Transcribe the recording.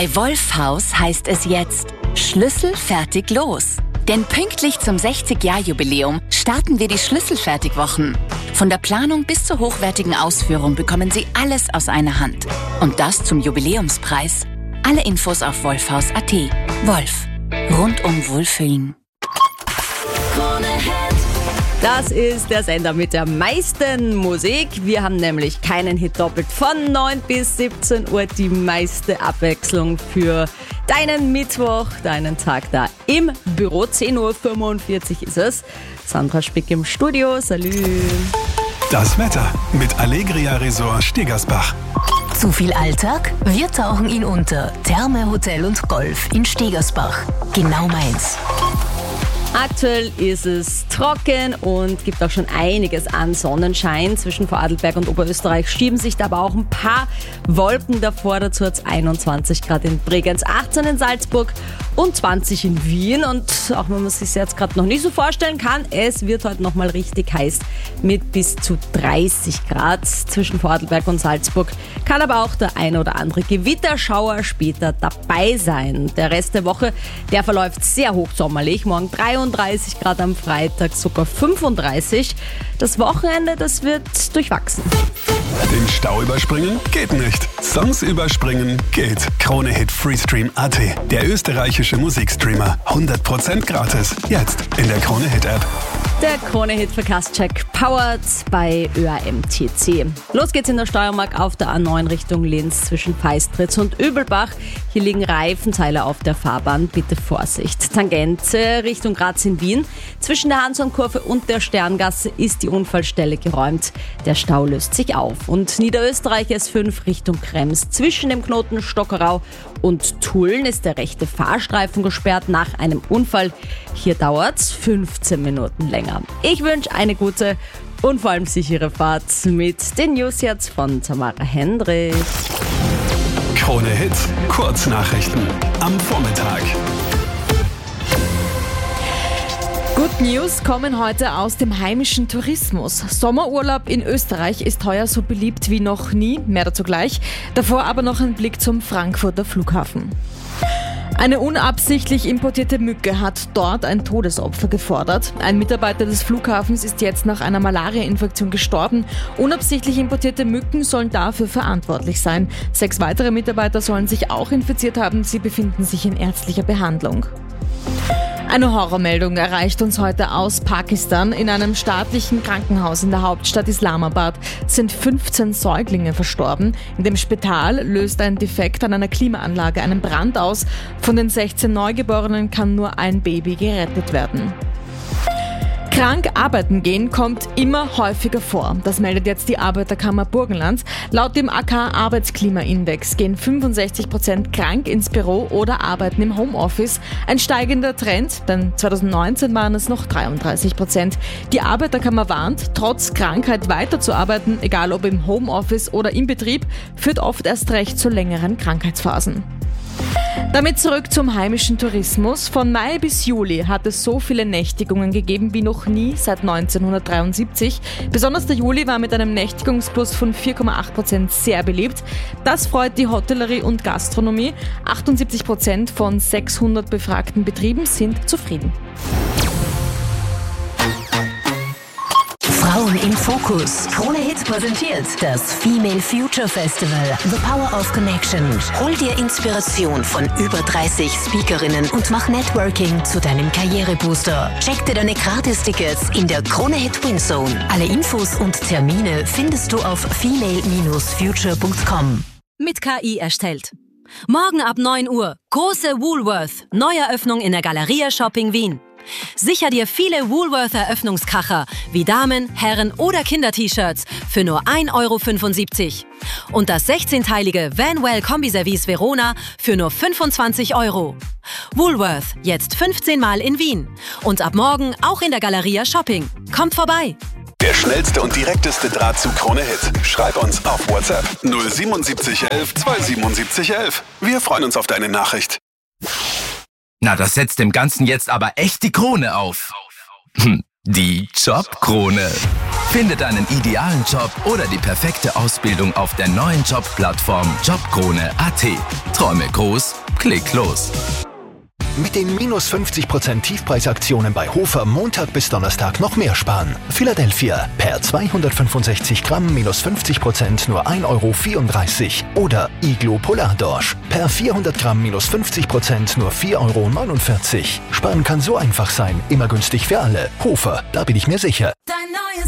Bei Wolfhaus heißt es jetzt Schlüssel fertig los. Denn pünktlich zum 60-Jahr-Jubiläum starten wir die Schlüsselfertigwochen. Von der Planung bis zur hochwertigen Ausführung bekommen Sie alles aus einer Hand. Und das zum Jubiläumspreis. Alle Infos auf wolfhaus.at. Wolf. Rundum Wohlfühlen. Das ist der Sender mit der meisten Musik. Wir haben nämlich keinen Hit doppelt. Von 9 bis 17 Uhr die meiste Abwechslung für deinen Mittwoch, deinen Tag da im Büro. 10.45 Uhr ist es. Sandra Spick im Studio. Salü. Das Wetter mit Allegria Resort Stegersbach. Zu viel Alltag? Wir tauchen ihn unter. Therme, Hotel und Golf in Stegersbach. Genau meins. Aktuell ist es trocken und gibt auch schon einiges an Sonnenschein. Zwischen Vorarlberg und Oberösterreich schieben sich da aber auch ein paar Wolken davor. Dazu hat es 21 Grad in Bregenz, 18 in Salzburg und 20 in Wien. Und auch wenn man es sich jetzt gerade noch nicht so vorstellen kann, es wird heute nochmal richtig heiß mit bis zu 30 Grad. Zwischen Vorarlberg und Salzburg kann aber auch der ein oder andere Gewitterschauer später dabei sein. Der Rest der Woche, der verläuft sehr hochsommerlich. Morgen 33 Grad am Freitag, sogar 35. Das Wochenende, das wird durchwachsen. Den Stau überspringen? Geht nicht. Songs überspringen? Geht. Krone-Hit Freestream.at. Der österreichische Musikstreamer. 100% gratis. Jetzt in der Krone-Hit-App. Der Krone-Hit Verkehrscheck powered bei ÖAMTC. Los geht's in der Steiermark auf der A9 Richtung Linz zwischen Feistritz und Übelbach. Hier liegen Reifenteile auf der Fahrbahn. Bitte Vorsicht. Tangente Richtung Graz in Wien. Zwischen der Hanson-Kurve und der Sterngasse ist die Unfallstelle geräumt. Der Stau löst sich auf. Und Niederösterreich S5 Richtung Krems. Zwischen dem Knoten Stockerau und Tulln ist der rechte Fahrstreifen gesperrt nach einem Unfall. Hier dauert's 15 Minuten länger. Ich wünsche eine gute und vor allem sichere Fahrt mit den News jetzt von Tamara Hendrich. Krone-Hit Kurznachrichten am Vormittag. Good News kommen heute aus dem heimischen Tourismus. Sommerurlaub in Österreich ist heuer so beliebt wie noch nie, mehr dazu gleich. Davor aber noch ein Blick zum Frankfurter Flughafen. Eine unabsichtlich importierte Mücke hat dort ein Todesopfer gefordert. Ein Mitarbeiter des Flughafens ist jetzt nach einer Malaria-Infektion gestorben. Unabsichtlich importierte Mücken sollen dafür verantwortlich sein. 6 weitere Mitarbeiter sollen sich auch infiziert haben. Sie befinden sich in ärztlicher Behandlung. Eine Horrormeldung erreicht uns heute aus Pakistan. In einem staatlichen Krankenhaus in der Hauptstadt Islamabad sind 15 Säuglinge verstorben. In dem Spital löst ein Defekt an einer Klimaanlage einen Brand aus. Von den 16 Neugeborenen kann nur ein Baby gerettet werden. Krank arbeiten gehen kommt immer häufiger vor. Das meldet jetzt die Arbeiterkammer Burgenland. Laut dem AK Arbeitsklimaindex gehen 65% krank ins Büro oder arbeiten im Homeoffice. Ein steigender Trend, denn 2019 waren es noch 33%. Die Arbeiterkammer warnt, trotz Krankheit weiterzuarbeiten, egal ob im Homeoffice oder im Betrieb, führt oft erst recht zu längeren Krankheitsphasen. Damit zurück zum heimischen Tourismus. Von Mai bis Juli hat es so viele Nächtigungen gegeben wie noch nie seit 1973. Besonders der Juli war mit einem Nächtigungsplus von 4,8% sehr beliebt. Das freut die Hotellerie und Gastronomie. 78% von 600 befragten Betrieben sind zufrieden. Frauen im Fokus. Krone Hit präsentiert das Female Future Festival. The Power of Connection. Hol dir Inspiration von über 30 Speakerinnen und mach Networking zu deinem Karrierebooster. Check dir deine Gratis-Tickets in der Krone Hit Winzone. Alle Infos und Termine findest du auf female-future.com. Mit KI erstellt. Morgen ab 9 Uhr. Große Woolworth. Neueröffnung in der Galeria Shopping Wien. Sicher dir viele Woolworth-Eröffnungskracher wie Damen-, Herren- oder Kinder-T-Shirts für nur 1,75 € und das 16-teilige Vanwell Kombiservice Verona für nur 25 €. Woolworth, jetzt 15 Mal in Wien und ab morgen auch in der Galeria Shopping. Kommt vorbei! Der schnellste und direkteste Draht zu Krone Hit. Schreib uns auf WhatsApp 077 11 277 11. Wir freuen uns auf deine Nachricht. Na, das setzt dem Ganzen jetzt aber echt die Krone auf. Die Jobkrone. Finde deinen idealen Job oder die perfekte Ausbildung auf der neuen Jobplattform Jobkrone.at. Träume groß, klick los. Mit den minus 50% Tiefpreisaktionen bei Hofer Montag bis Donnerstag noch mehr sparen. Philadelphia per 265 Gramm minus 50% nur 1,34 €. Oder Iglo Polardorsch per 400 Gramm minus 50% nur 4,49 €. Sparen kann so einfach sein, immer günstig für alle. Hofer, da bin ich mir sicher.